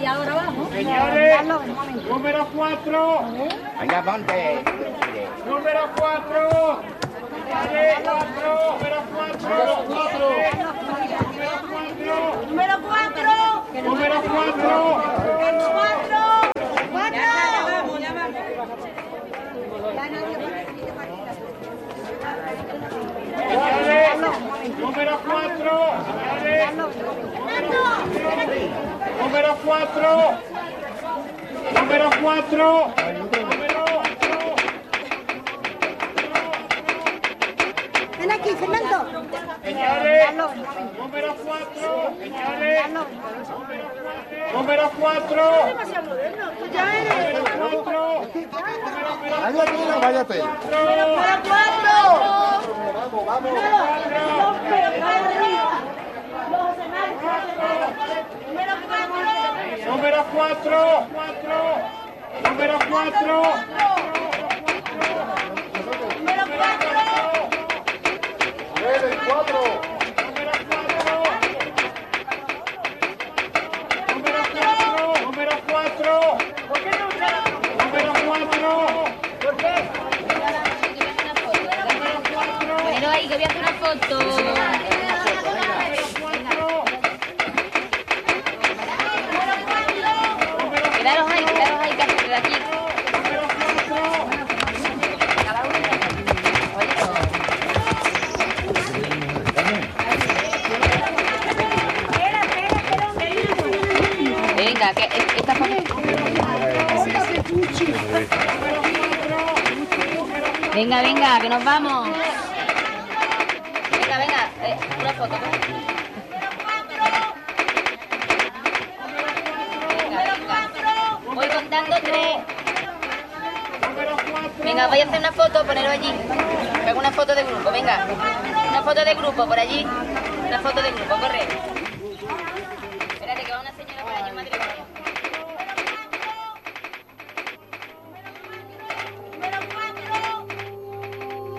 Y ahora vamos. Señores, número 4. Venga, ponte. Número 4. Señores, 4. Número 4. Número 4. Número 4. Señores, número 4. Número 4. Número 4. Ven aquí, Fernando. Señores, número 4. Señores, número 4. Váyate. Número 4. Vamos, vamos. Número 4. Número 4. El 4. Número 4. Número 4. Pero ahí que voy a hacer una foto. Quedaros ahí, que hacer de aquí. Venga, que esta foto. Venga, venga, que nos vamos. Venga, venga, una foto. Venga, venga. Voy contando 3. Venga, voy a hacer una foto, poneros allí. Hago una foto de grupo, venga. Una foto de grupo por allí. Una foto de grupo, corre. Espérate que va una señora por allí, madre mía.